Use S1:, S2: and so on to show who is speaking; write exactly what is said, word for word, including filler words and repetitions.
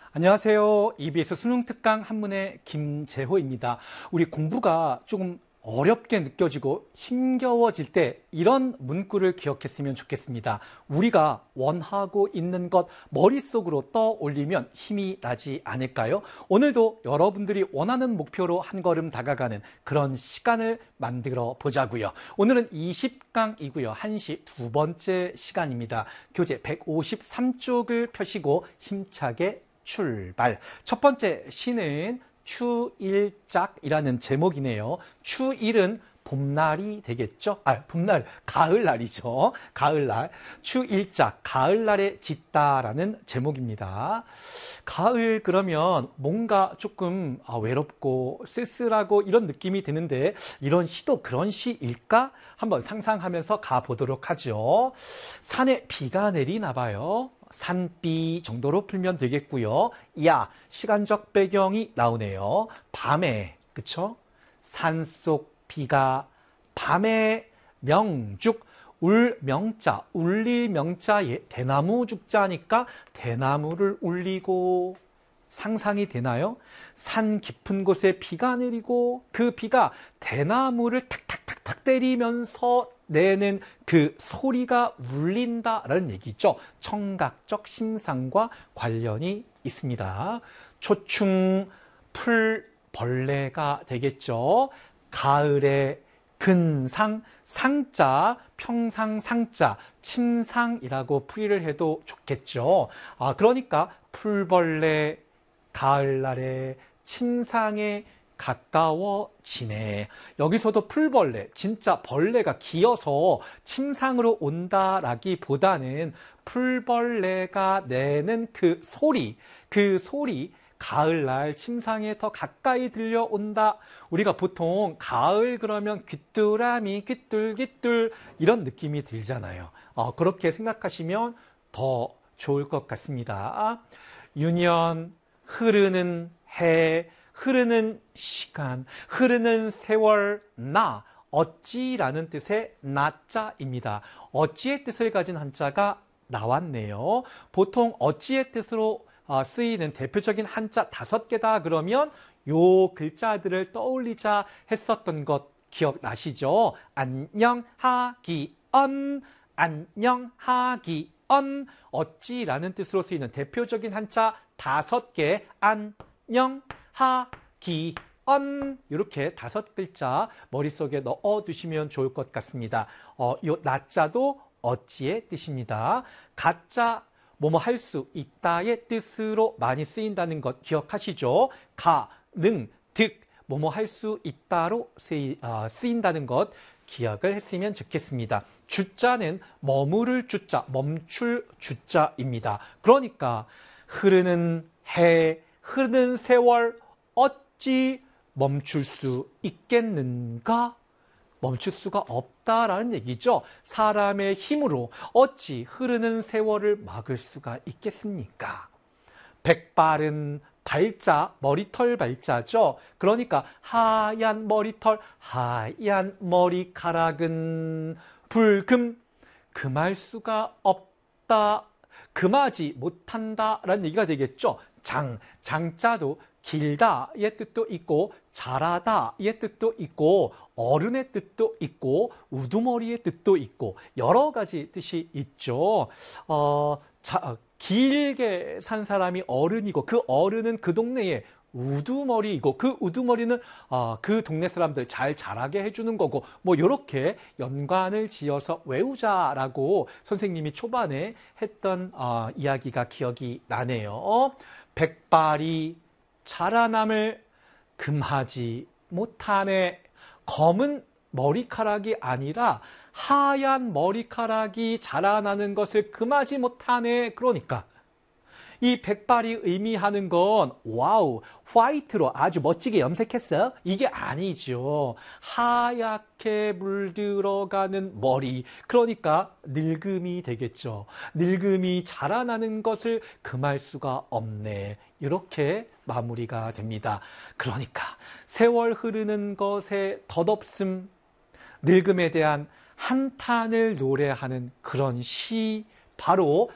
S1: 안녕하세요. 이비에스 수능특강 한문의 김재호입니다. 우리 공부가 조금 어렵게 느껴지고 힘겨워질 때 이런 문구를 기억했으면 좋겠습니다. 우리가 원하고 있는 것 머릿속으로 떠올리면 힘이 나지 않을까요? 오늘도 여러분들이 원하는 목표로 한 걸음 다가가는 그런 시간을 만들어 보자고요. 오늘은 이십 강이고요. 한 시 두 번째 시간입니다. 교재 백오십삼 쪽을 펴시고 힘차게 출발. 첫 번째 시는 추일짝이라는 제목이네요. 추일은 봄날이 되겠죠? 아, 봄날, 가을날이죠. 가을날. 추일짝, 가을날에 짓다라는 제목입니다. 가을 그러면 뭔가 조금 아, 외롭고 쓸쓸하고 이런 느낌이 드는데 이런 시도 그런 시일까? 한번 상상하면서 가보도록 하죠. 산에 비가 내리나 봐요. 산비 정도로 풀면 되겠고요. 야, 시간적 배경이 나오네요. 밤에, 그쵸? 산속 비가 밤에 명죽, 울 명자, 울릴 명자에 대나무 죽자니까 대나무를 울리고 상상이 되나요? 산 깊은 곳에 비가 내리고 그 비가 대나무를 탁탁탁탁 때리면서 내는 그 소리가 울린다라는 얘기죠. 청각적 심상과 관련이 있습니다. 초충 풀벌레가 되겠죠. 가을에 근상, 상자, 평상상자, 침상이라고 풀이를 해도 좋겠죠. 아, 그러니까 풀벌레, 가을날에 침상에 가까워지네. 여기서도 풀벌레, 진짜 벌레가 기어서 침상으로 온다라기보다는 풀벌레가 내는 그 소리, 그 소리, 가을날 침상에 더 가까이 들려온다. 우리가 보통 가을 그러면 귀뚜라미, 귀뚤귀뚤 이런 느낌이 들잖아요. 어, 그렇게 생각하시면 더 좋을 것 같습니다. 유년, 흐르는 해, 흐르는 시간, 흐르는 세월, 나, 어찌라는 뜻의 나자입니다. 어찌의 뜻을 가진 한자가 나왔네요. 보통 어찌의 뜻으로 쓰이는 대표적인 한자 다섯 개다 그러면 요 글자들을 떠올리자 했었던 것 기억나시죠? 안녕하기, 언, 안녕하기, 언, 어찌라는 뜻으로 쓰이는 대표적인 한자 다섯 개, 안녕, 하, 기, 언 이렇게 다섯 글자 머릿속에 넣어두시면 좋을 것 같습니다. 어, 이 나자도 어찌의 뜻입니다. 가짜 뭐뭐 할 수 있다의 뜻으로 많이 쓰인다는 것 기억하시죠? 가, 능, 득 뭐뭐 할 수 있다로 쓰이, 어, 쓰인다는 것 기억을 했으면 좋겠습니다. 주자는 머무를 주자, 멈출 주자입니다. 그러니까 흐르는 해, 흐르는 세월 어찌 멈출 수 있겠는가? 멈출 수가 없다라는 얘기죠. 사람의 힘으로 어찌 흐르는 세월을 막을 수가 있겠습니까? 백발은 발자, 머리털 발자죠. 그러니까 하얀 머리털, 하얀 머리카락은 불금, 금할 수가 없다, 금하지 못한다라는 얘기가 되겠죠. 장, 장자도 길다의 뜻도 있고 자라다의 뜻도 있고 어른의 뜻도 있고 우두머리의 뜻도 있고 여러 가지 뜻이 있죠. 어, 자, 길게 산 사람이 어른이고 그 어른은 그 동네에 우두머리이고 그 우두머리는 어, 그 동네 사람들 잘 자라게 해주는 거고 뭐 이렇게 연관을 지어서 외우자라고 선생님이 초반에 했던 어, 이야기가 기억이 나네요. 백발이 자라남을 금하지 못하네. 검은 머리카락이 아니라 하얀 머리카락이 자라나는 것을 금하지 못하네. 그러니까 이 백발이 의미하는 건 와우, 화이트로 아주 멋지게 염색했어? 이게 아니죠. 하얗게 물들어가는 머리. 그러니까 늙음이 되겠죠. 늙음이 자라나는 것을 금할 수가 없네. 이렇게 마무리가 됩니다. 그러니까 세월 흐르는 것에 덧없음, 늙음에 대한 한탄을 노래하는 그런 시, 바로